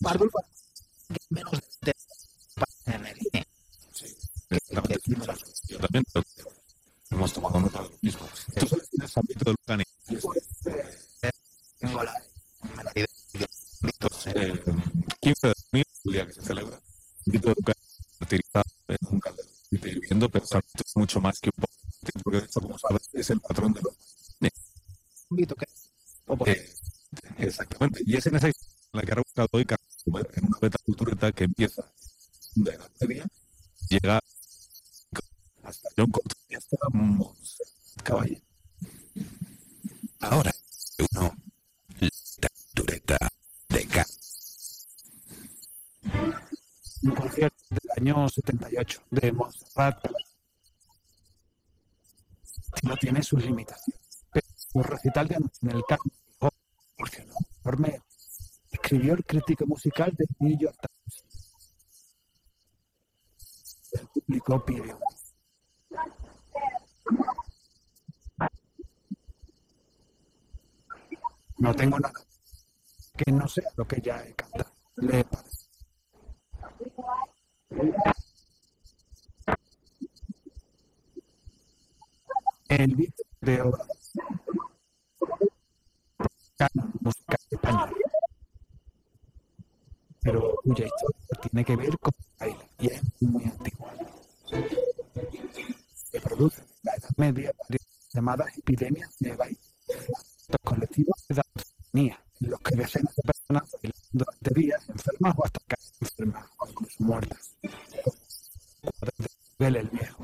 Pardo menos de energía. Sí, exactamente. Yo también hemos tomado nota de lo mismo. Tú sabes en ese ámbito del organi. Tengo la idea de 15 de junio, el día que se celebra, el ámbito del organi fertilizado en un caldero hirviendo, pero es mucho más que un poco, porque de hecho, como sabes, es el patrón de los ámbito que exactamente. Y es en esa historia en la que ha rebuscado hoy Carlos, en una beta cultureta que empieza de Edad Media, llega hasta John Cotton y hasta Montserrat Caballé. Ahora, uno, la cultureta de K. un concierto del año 78 de Montserrat no tiene sus limitaciones, pero su recital de anoche en el campo proporcionó enorme. Escribió el crítico musical de New York Times. El público pidió. No tengo nada que no sea lo que ya he cantado. ¿Le parece? El beat de obra musical español, pero cuya historia tiene que ver con el baile y es muy antigua. Se produce en la Edad Media varias llamadas epidemias de baile, actos colectivos de danzonía, en los que decenas de personas bailan durante días enfermas o hasta caer enfermas o incluso muertas. Cuadros de Miguel el Viejo.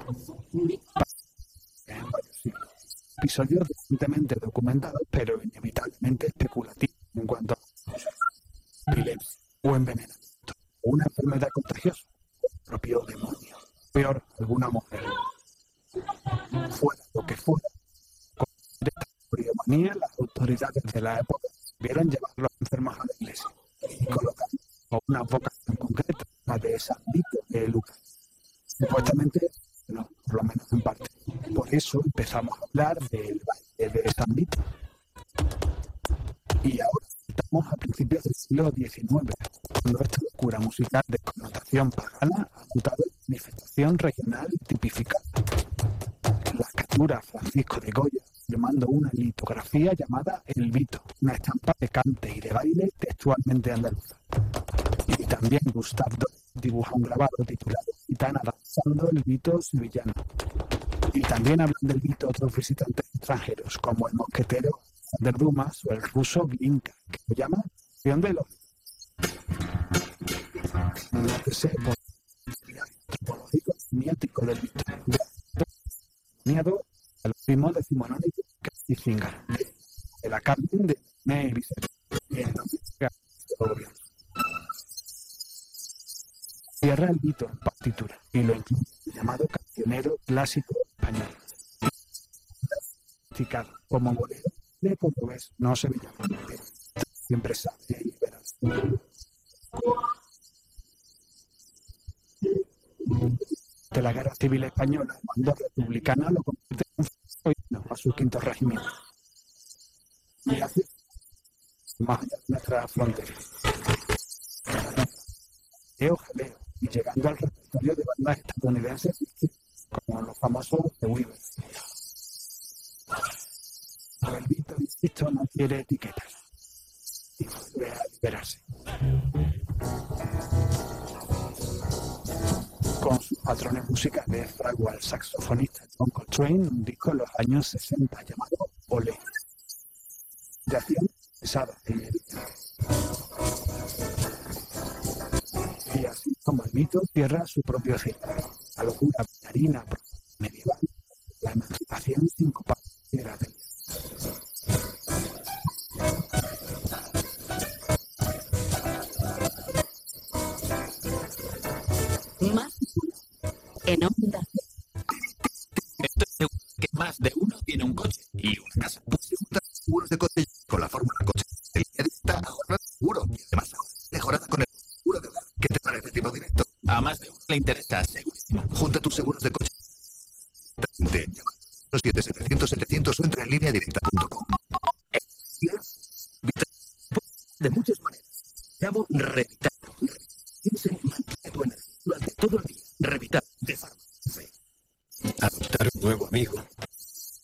En varios siglos. Episodios recientemente documentados, pero inevitablemente especulativos en cuanto a epilepsia o envenenamiento, o una enfermedad contagiosa, o propio demonio, peor, alguna mujer. Fuera lo que fuera, con esta briomanía, las autoridades de la época vieron llevar a los enfermos a la iglesia y colocar con una vocación concreta, la de San Vito de Lucas. Supuestamente, no, por lo menos en parte. Por eso empezamos a hablar del baile de San Vito. Y ahora estamos a principios del siglo XIX, cuando esta locura musical de connotación pagana ha mutado en manifestación regional tipificada. La escritura Francisco de Goya, firmando una litografía llamada El Vito, una estampa de cante y de baile textualmente andaluza. Y también Gustave Doré dibuja un grabado titulado Gitana danzando el Vito sevillano. Y también hablan del Vito otros visitantes extranjeros, como el mosquetero Sander Dumas o el ruso Glinka, que lo llaman acción de los. No que sé, por el antropológico semiótico del Vito. Uniado a los ritmos decimonónicos y Zingar, de la Carmen de Ney Vicente. Y entonces, cierra el Vito en partitura y lo incluye el llamado cancionero clásico español. Como bolero de portugués, no sevillano, pero siempre sabe liberarse. De la Guerra Civil Española, el mando republicano lo convierte en un himno a su quinto regimiento. Y así, más allá de nuestras fronteras. Jaleo, y llegando al repertorio de bandas estadounidenses como los famosos The Weavers. Pero el Vito, insisto, no quiere etiquetas y vuelve a liberarse. Con sus patrones musicales fragó al saxofonista John Coltrane un disco en los años 60 llamado Olé, de acción pesada y lírica. Y así como el Vito cierra su propio ciclo, la locura bailarina medieval, la emancipación sincopada de la tele. Más en Onda. Estoy seguro que más de uno tiene un coche y una casa. Pues si juntas seguros de coche con la fórmula coche, el día está ahorrando seguro y además ahora mejorada con el seguro de hogar. ¿Qué te parece, tipo directo? A más de uno le interesa, segurísimo. Junta tus seguros de coche. Llama 700-700 o entra en línea directa.com. De muchas maneras. Llamo Revital. Piensa en mantener tu energía durante todo el día. Revital de Farma. Adoptar un nuevo amigo